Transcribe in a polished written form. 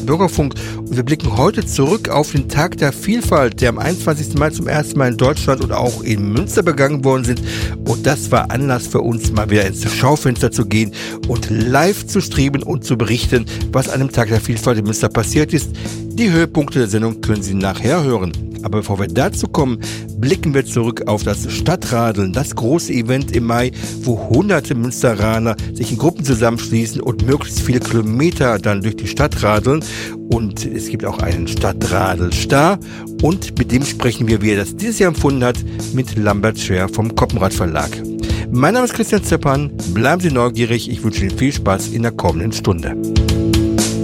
Bürgerfunk und wir blicken heute zurück auf den Tag der Vielfalt, der am 21. Mai zum ersten Mal in Deutschland und auch in Münster begangen worden sind. Und das war Anlass für uns, mal wieder ins Schaufenster zu gehen und live zu streamen und zu berichten, was an dem Tag der Vielfalt in Münster passiert ist. Die Höhepunkte der Sendung können Sie nachher hören. Aber bevor wir dazu kommen, blicken wir zurück auf das Stadtradeln, das große Event im Mai, wo hunderte Münsteraner sich in Gruppen zusammenschließen und möglichst viele Kilometer dann durch die Stadt radeln. Und es gibt auch einen Stadtradelstar und mit dem sprechen wir, wie er das dieses Jahr empfunden hat, mit Lambert Scher vom Koppenrad Verlag. Mein Name ist Christian Zeppan, bleiben Sie neugierig, ich wünsche Ihnen viel Spaß in der kommenden Stunde.